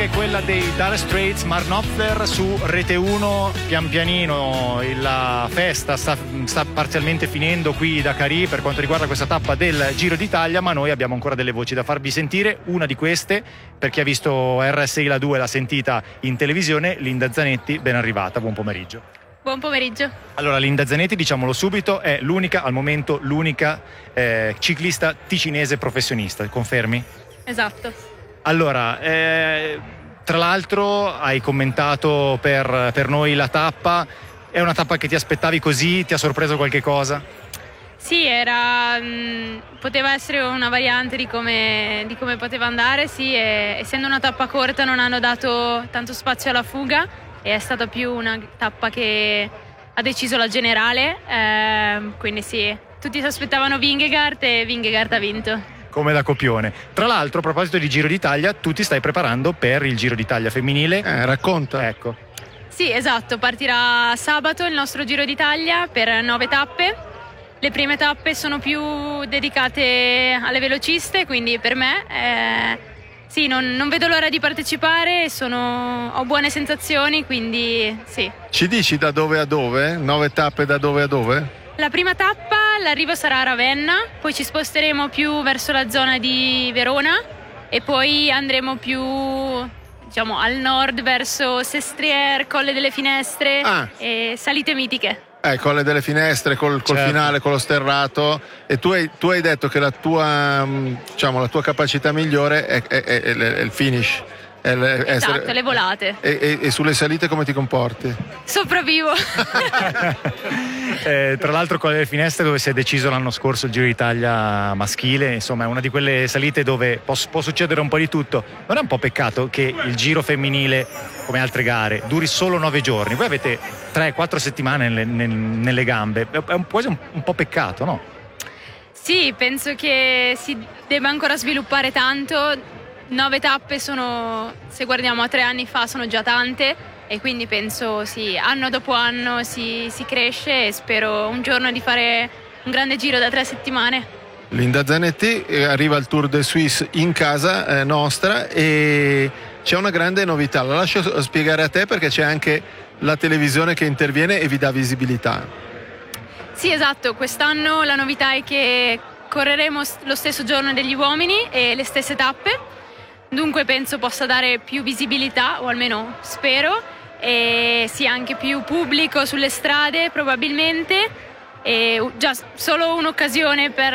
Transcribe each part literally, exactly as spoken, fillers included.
che è quella dei Dire Straits, Mark Knopfler su Rete uno. Pian pianino la festa sta, sta parzialmente finendo qui da Carì per quanto riguarda questa tappa del Giro d'Italia, ma noi abbiamo ancora delle voci da farvi sentire. Una di queste, per chi ha visto R S I La due, l'ha sentita in televisione, Linda Zanetti, ben arrivata, buon pomeriggio. Buon pomeriggio. Allora, Linda Zanetti, diciamolo subito, è l'unica, al momento l'unica eh, ciclista ticinese professionista, confermi? Esatto. Allora, eh, tra l'altro hai commentato per, per noi la tappa. È una tappa che ti aspettavi così? Ti ha sorpreso qualche cosa? Sì, era mh, poteva essere una variante di come, di come poteva andare, sì, e, essendo una tappa corta non hanno dato tanto spazio alla fuga e è stata più una tappa che ha deciso la generale, eh, quindi sì, tutti si aspettavano Vingegaard e Vingegaard ha vinto. Come da copione. Tra l'altro, a proposito di Giro d'Italia, tu ti stai preparando per il Giro d'Italia femminile. Eh, racconta. Ecco. Sì, esatto, partirà sabato il nostro Giro d'Italia per nove tappe. Le prime tappe sono più dedicate alle velociste, quindi per me eh, sì, non, non vedo l'ora di partecipare, sono, ho buone sensazioni, quindi sì. Ci dici da dove a dove? Nove tappe da dove a dove? La prima tappa, l'arrivo sarà a Ravenna, poi ci sposteremo più verso la zona di Verona e poi andremo più, diciamo, al nord verso Sestriere, Colle delle Finestre ah. e salite mitiche. Eh, Colle delle Finestre col, col certo. finale, con lo sterrato. E tu hai, tu hai detto che la tua, diciamo, la tua capacità migliore è, è, è, è il finish. È le, esatto, essere, le volate. E, e, e sulle salite come ti comporti? Sopravvivo. eh, tra l'altro con le finestre dove si è deciso l'anno scorso il Giro d'Italia maschile, insomma è una di quelle salite dove può, può succedere un po' di tutto. Non è un po' peccato che il Giro femminile, come altre gare, duri solo nove giorni? Voi avete tre quattro settimane nelle, nelle gambe, è un, quasi un, un po' peccato, no? Sì, penso che si debba ancora sviluppare tanto. Nove tappe sono, se guardiamo a tre anni fa, sono già tante e quindi penso sì, anno dopo anno si, si cresce e spero un giorno di fare un grande giro da tre settimane. Linda Zanetti, eh, arriva il Tour de Suisse in casa eh, nostra e c'è una grande novità, la lascio spiegare a te perché c'è anche la televisione che interviene e vi dà visibilità. Sì, esatto, quest'anno la novità è che correremo lo stesso giorno degli uomini e le stesse tappe. Dunque penso possa dare più visibilità, o almeno spero, e sia anche più pubblico sulle strade probabilmente, e già solo un'occasione per,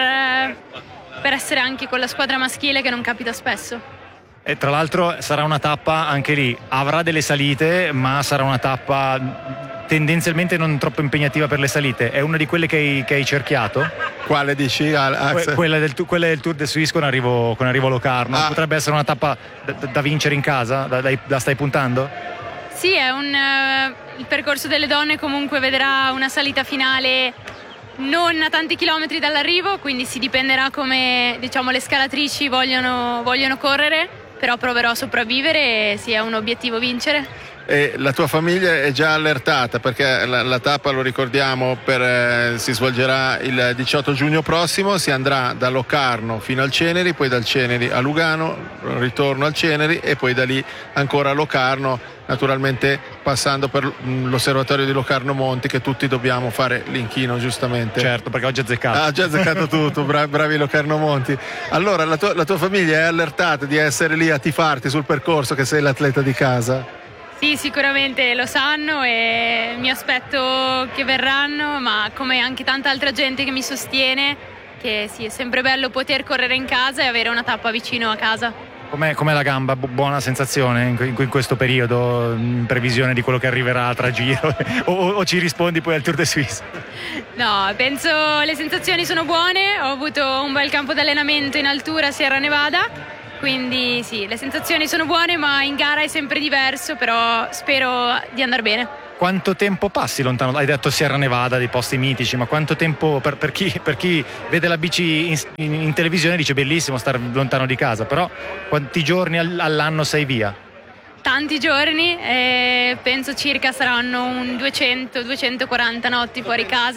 per essere anche con la squadra maschile che non capita spesso. E tra l'altro sarà una tappa, anche lì, avrà delle salite, ma sarà una tappa tendenzialmente non troppo impegnativa per le salite. È una di quelle che hai, che hai cerchiato? Quale dici? Que- quella, del, quella del Tour de Suisse con arrivo, con arrivo a Locarno. Ah. Potrebbe essere una tappa da, da vincere in casa? Da, da, da stai puntando? Sì, è un, uh, il percorso delle donne comunque vedrà una salita finale non a tanti chilometri dall'arrivo, quindi si dipenderà come, diciamo, le scalatrici vogliono, vogliono correre, però proverò a sopravvivere e sì, è un obiettivo vincere. E la tua famiglia è già allertata perché la, la tappa, lo ricordiamo, per, eh, si svolgerà il diciotto giugno prossimo, si andrà da Locarno fino al Ceneri, poi dal Ceneri a Lugano, ritorno al Ceneri e poi da lì ancora a Locarno, naturalmente passando per l'osservatorio di Locarno Monti, che tutti dobbiamo fare l'inchino, giustamente. Certo, perché oggi ha azzeccato. Ha già azzeccato tutto, bravi, bravi Locarno Monti. Allora la tua, la tua famiglia è allertata di essere lì a tifarti sul percorso, che sei l'atleta di casa? Sì, sicuramente lo sanno e mi aspetto che verranno, ma come anche tanta altra gente che mi sostiene, che sì, è sempre bello poter correre in casa e avere una tappa vicino a casa. Com'è, com'è la gamba? Buona sensazione in, in questo periodo, in previsione di quello che arriverà tra giro? o, o ci rispondi poi al Tour de Suisse? No, penso le sensazioni sono buone, ho avuto un bel campo d'allenamento in altura a Sierra Nevada, quindi sì, le sensazioni sono buone, ma in gara è sempre diverso, però spero di andare bene. Quanto tempo passi lontano? Hai detto Sierra Nevada, dei posti mitici, ma quanto tempo per, per, chi, per chi vede la bici in, in, in televisione dice bellissimo stare lontano di casa, però quanti giorni all'anno sei via? Tanti giorni, eh, penso circa saranno un duecento duecentoquaranta notti fuori casa,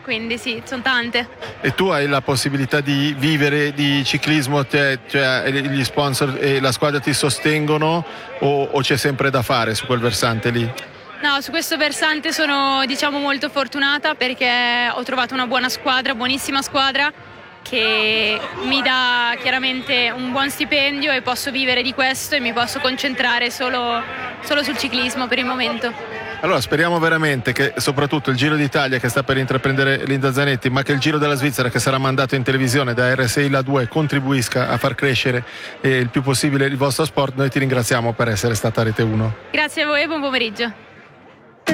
quindi sì, sono tante. E tu hai la possibilità di vivere di ciclismo, te, cioè gli sponsor e la squadra ti sostengono o, o c'è sempre da fare su quel versante lì? No, su questo versante sono diciamo molto fortunata perché ho trovato una buona squadra, buonissima squadra che mi dà chiaramente un buon stipendio e posso vivere di questo e mi posso concentrare solo, solo sul ciclismo per il momento. Allora speriamo veramente che soprattutto il Giro d'Italia che sta per intraprendere Linda Zanetti, ma che il Giro della Svizzera che sarà mandato in televisione da R S I La due contribuisca a far crescere eh, il più possibile il vostro sport. Noi ti ringraziamo per essere stata a Rete uno. Grazie a voi e buon pomeriggio.